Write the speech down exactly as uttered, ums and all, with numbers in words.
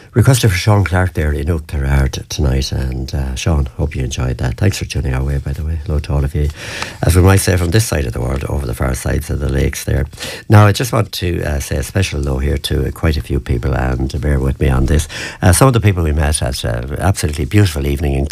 Requested for Sean Clark there in Oughterard tonight, and uh, Sean, hope you enjoyed that. Thanks for tuning our way, by the way. Hello to all of you, as we might say, from this side of the world, over the far sides of the lakes there. Now, I just want to uh, say a special hello here to uh, quite a few people, and bear with me on this. Uh, some of the people we met at an uh, absolutely beautiful evening in